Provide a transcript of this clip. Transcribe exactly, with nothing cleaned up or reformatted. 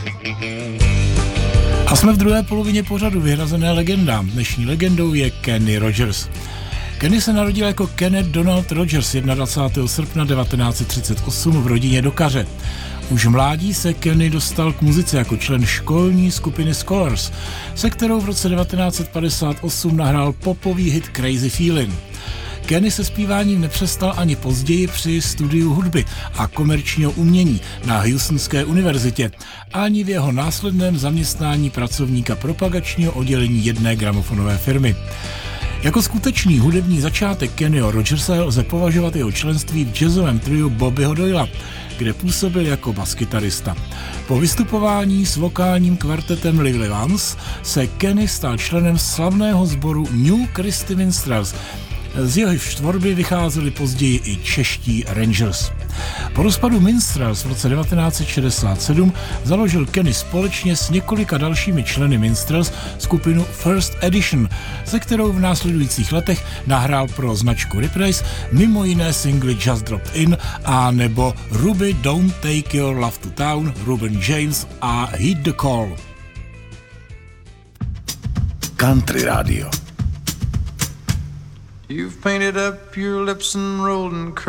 A jsme v druhé polovině pořadu vyhrazené legendám. Dnešní legendou je Kenny Rogers. Kenny se narodil jako Kenneth Donald Rogers dvacátého prvního srpna devatenáct set třicet osm v rodině dokaře. Už v mládí se Kenny dostal k muzice jako člen školní skupiny Scholars, se kterou v roce devatenáct set padesát osm nahrál popový hit Crazy Feeling. Kenny se zpíváním nepřestal ani později při studiu hudby a komerčního umění na Houstonské univerzitě, ani v jeho následném zaměstnání pracovníka propagačního oddělení jedné gramofonové firmy. Jako skutečný hudební začátek Kennyho Rogersa lze považovat jeho členství v jazzovém triu Bobbyho Doyla, kde působil jako baskytarista. Po vystupování s vokálním kvartetem Lively Vance se Kenny stal členem slavného sboru New Christy Minstrels. Z jehož tvorby vycházeli později i čeští Rangers. Po rozpadu Minstrels v roce devatenáct set šedesát sedm založil Kenny společně s několika dalšími členy Minstrels skupinu First Edition, se kterou v následujících letech nahrál pro značku Reprise mimo jiné singly Just Dropped In a nebo Ruby Don't Take Your Love to Town, Ruben James a Heed the Call. Country Radio. You've painted up your lips and rolled and curled